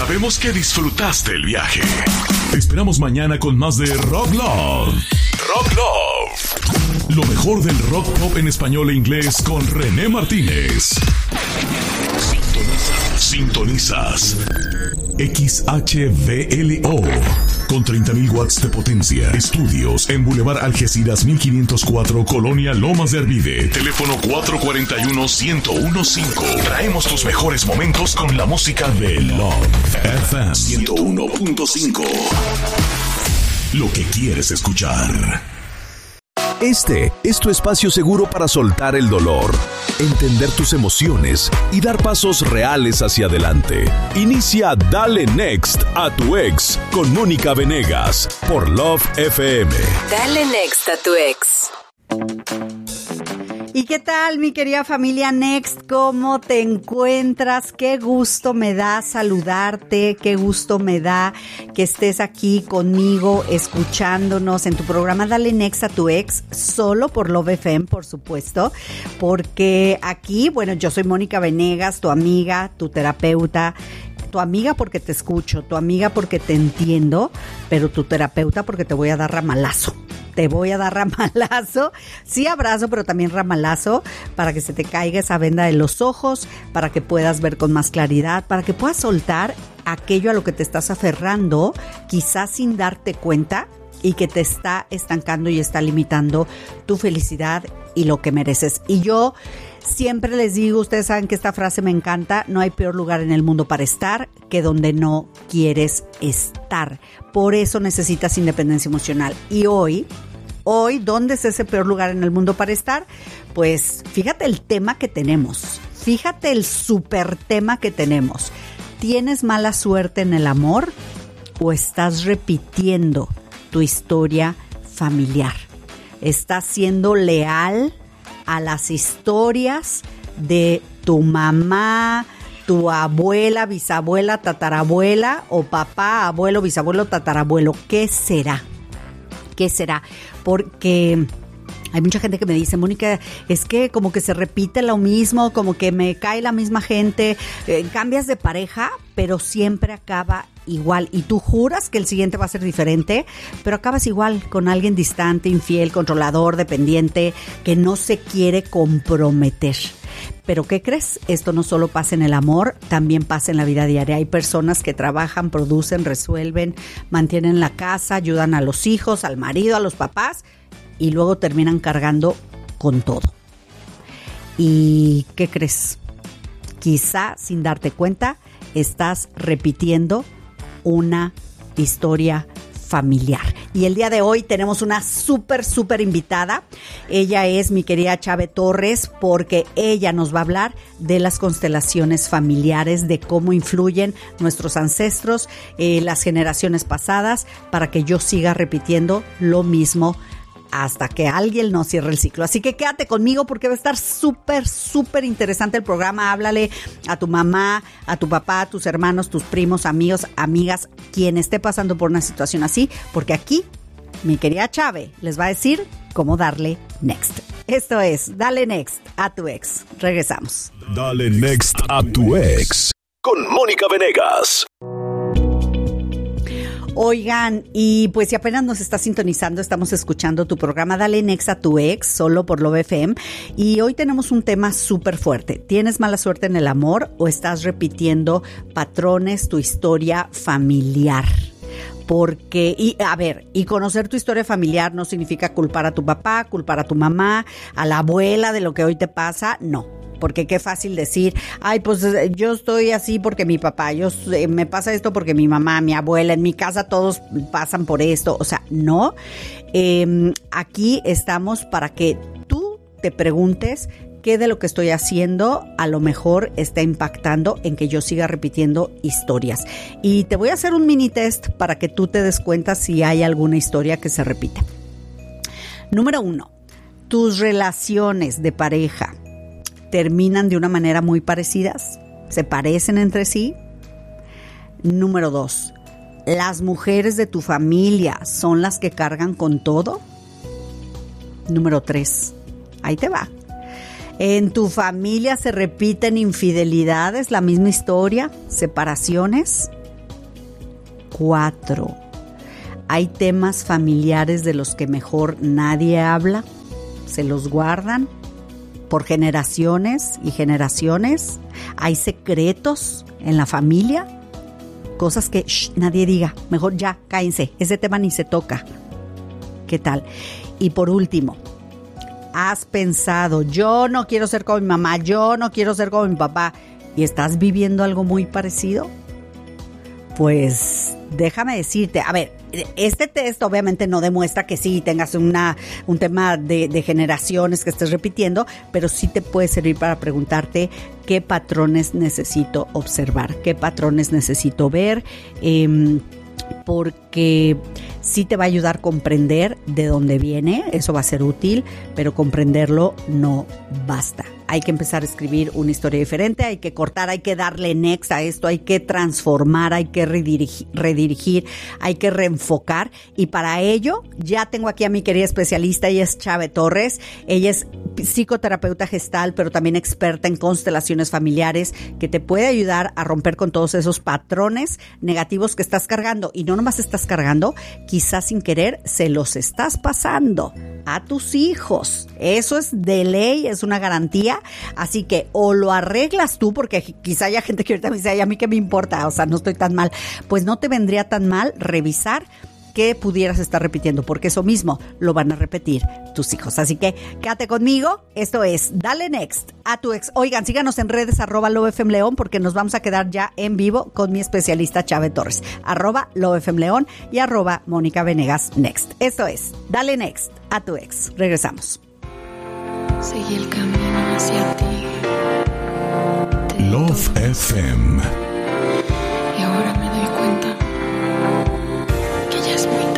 Sabemos que disfrutaste el viaje. Te esperamos mañana con más de Rock Love. Rock Love. Lo mejor del rock pop en español e inglés con René Martínez. Sintonizas XHVLO con 30.000 watts de potencia. Estudios en Boulevard Algeciras 1504, Colonia Lomas de Arvide. Teléfono 441-1015. Traemos tus mejores momentos con la música de Love FM 101.5. Lo que quieres escuchar. Este es tu espacio seguro para soltar el dolor, entender tus emociones y dar pasos reales hacia adelante. Inicia Dale Next a tu ex con Mónica Venegas por Love FM. Dale Next a tu ex. ¿Y qué tal, mi querida familia Next? ¿Cómo te encuentras? Qué gusto me da saludarte, qué gusto me da que estés aquí conmigo, escuchándonos en tu programa Dale Next a tu ex, solo por Love FM, por supuesto, porque aquí, bueno, yo soy Mónica Venegas, tu amiga, tu terapeuta, tu amiga porque te escucho, tu amiga porque te entiendo, pero tu terapeuta porque te voy a dar ramalazo. Te voy a dar ramalazo, sí abrazo, pero también ramalazo para que se te caiga esa venda de los ojos, para que puedas ver con más claridad, para que puedas soltar aquello a lo que te estás aferrando, quizás sin darte cuenta, y que te está estancando y está limitando tu felicidad y lo que mereces. Y yo siempre les digo, ustedes saben que esta frase me encanta, no hay peor lugar en el mundo para estar que donde no quieres estar. Por eso necesitas independencia emocional. Y hoy, ¿dónde es ese peor lugar en el mundo para estar? Pues fíjate el tema que tenemos, fíjate el súper tema que tenemos. ¿Tienes mala suerte en el amor o estás repitiendo tu historia familiar? ¿Estás siendo leal a las historias de tu mamá, tu abuela, bisabuela, tatarabuela, o papá, abuelo, bisabuelo, tatarabuelo? ¿Qué será? ¿Qué será? Porque hay mucha gente que me dice, Mónica, es que como que se repite lo mismo, como que me cae la misma gente, cambias de pareja, pero siempre acaba igual. Y tú juras que el siguiente va a ser diferente, pero acabas igual, con alguien distante, infiel, controlador, dependiente, que no se quiere comprometer. Pero ¿qué crees? Esto no solo pasa en el amor, también pasa en la vida diaria. Hay personas que trabajan, producen, resuelven, mantienen la casa, ayudan a los hijos, al marido, a los papás, y luego terminan cargando con todo. ¿Y qué crees? Quizá sin darte cuenta estás repitiendo una historia familiar. Y el día de hoy tenemos una súper invitada. Ella es mi querida Chave Torres, porque ella nos va a hablar de las constelaciones familiares, de cómo influyen nuestros ancestros, las generaciones pasadas, para que yo siga repitiendo lo mismo hasta que alguien nos cierre el ciclo. Así que quédate conmigo porque va a estar súper interesante el programa. Háblale a tu mamá, a tu papá, a tus hermanos, tus primos, amigos, amigas, quien esté pasando por una situación así, porque aquí mi querida Chave les va a decir cómo darle next. Esto es Dale Next a tu ex. Regresamos. Dale Next a tu ex con Mónica Venegas. Oigan, y pues si apenas nos está sintonizando, estamos escuchando tu programa Dale Next a tu ex, solo por Love FM, y hoy tenemos un tema súper fuerte. ¿Tienes mala suerte en el amor o estás repitiendo patrones, tu historia familiar? Porque, y conocer tu historia familiar no significa culpar a tu papá, culpar a tu mamá, a la abuela de lo que hoy te pasa, no. Porque qué fácil decir, ay, pues yo estoy así porque mi papá, me pasa esto porque mi mamá, mi abuela, en mi casa todos pasan por esto. O sea, no. Aquí estamos para que tú te preguntes qué de lo que estoy haciendo a lo mejor está impactando en que yo siga repitiendo historias. Y te voy a hacer un mini test para que tú te des cuenta si hay alguna historia que se repite. Número 1, tus relaciones de pareja terminan de una manera muy parecidas, se parecen entre sí. Número 2, las mujeres de tu familia son las que cargan con todo. Número 3, ahí te va. En tu familia se repiten infidelidades, la misma historia, separaciones. 4. Hay temas familiares de los que mejor nadie habla, se los guardan por generaciones y generaciones. Hay secretos en la familia, cosas que nadie diga, mejor ya, cállense, ese tema ni se toca. ¿Qué tal? Y por último, has pensado, yo no quiero ser como mi mamá, yo no quiero ser como mi papá, y estás viviendo algo muy parecido. Pues déjame decirte, a ver, este test obviamente no demuestra que sí tengas un tema de generaciones que estés repitiendo, pero sí te puede servir para preguntarte qué patrones necesito observar, qué patrones necesito ver, porque sí te va a ayudar a comprender de dónde viene, eso va a ser útil, pero comprenderlo no basta. Hay que empezar a escribir una historia diferente, hay que cortar, hay que darle next a esto, hay que transformar, hay que redirigir, hay que reenfocar, y para ello ya tengo aquí a mi querida especialista, ella es Chave Torres, ella es psicoterapeuta gestal, pero también experta en constelaciones familiares, que te puede ayudar a romper con todos esos patrones negativos que estás cargando, y no nomás estás cargando, quizás sin querer se los estás pasando a tus hijos. Eso es de ley, es una garantía. Así que o lo arreglas tú, porque quizá haya gente que ahorita me dice, ay, a mí qué me importa, o sea, no estoy tan mal. Pues no te vendría tan mal revisar qué pudieras estar repitiendo, porque eso mismo lo van a repetir tus hijos. Así que quédate conmigo, esto es Dale Next a tu ex. Oigan, síganos en redes @LoveFMLeón, porque nos vamos a quedar ya en vivo con mi especialista Chave Torres, @LoveFMLeón y @Mónica Venegas Next. Esto es Dale Next a tu ex. Regresamos. Seguí el camino hacia ti. Love FM. Y ahora me doy cuenta que ya es muy tarde.